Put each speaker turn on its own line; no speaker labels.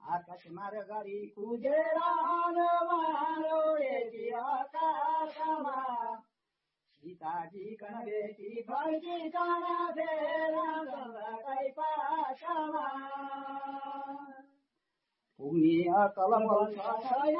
आकाशमा गरी कुदेर हनुमानो आकाशमा सीताजी कन बेटी फर्किकन फेर गङ्गाकै पासमा पुग्ने अकल बल छैन